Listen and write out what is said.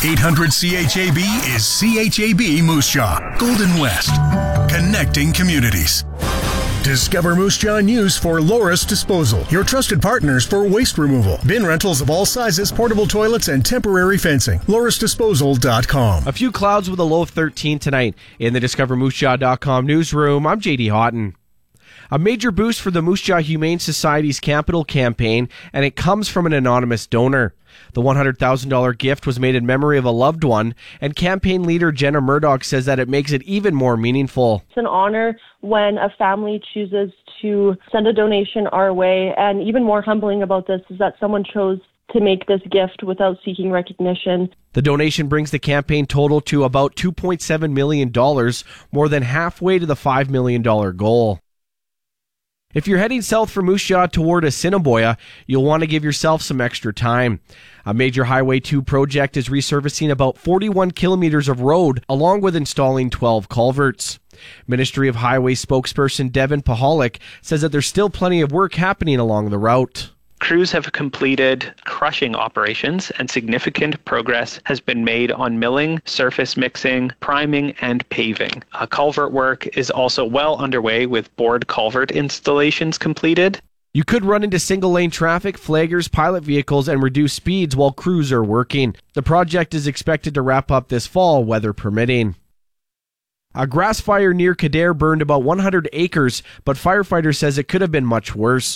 800 CHAB is CHAB Moose Jaw, Golden West, connecting communities. Discover Moose Jaw News for Loris Disposal, your trusted partners for waste removal. Bin rentals of all sizes, portable toilets, and temporary fencing. LorisDisposal.com. A few clouds with a low of 13 tonight. In the DiscoverMooseJaw.com newsroom, I'm JD Houghton. A major boost for the Moose Jaw Humane Society's Capital campaign, and it comes from an anonymous donor. The $100,000 gift was made in memory of a loved one, and campaign leader Jenna Murdoch says that it makes it even more meaningful. It's an honor when a family chooses to send a donation our way, and even more humbling about this is that someone chose to make this gift without seeking recognition. The donation brings the campaign total to about $2.7 million, more than halfway to the $5 million goal. If you're heading south from Moose Jaw toward Assiniboia, you'll want to give yourself some extra time. A major Highway 2 project is resurfacing about 41 kilometers of road, along with installing 12 culverts. Ministry of Highway spokesperson Devin Pahalik says that there's still plenty of work happening along the route. Crews have completed crushing operations and significant progress has been made on milling, surface mixing, priming, and paving. Culvert work is also well underway with bored culvert installations completed. You could run into single-lane traffic, flaggers, pilot vehicles, and reduce speeds while crews are working. The project is expected to wrap up this fall, weather permitting. A grass fire near Kildare burned about 100 acres, but firefighters says it could have been much worse.